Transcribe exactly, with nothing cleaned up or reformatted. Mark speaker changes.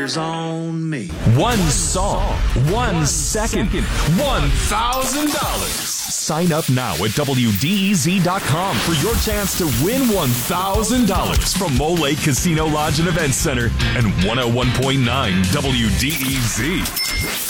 Speaker 1: on me.
Speaker 2: One song, one second, one thousand dollars. Sign up now at W D E Z dot com for your chance to win one thousand dollars from Mole Lake Casino Lodge and Event Center and one oh one point nine W D E Z.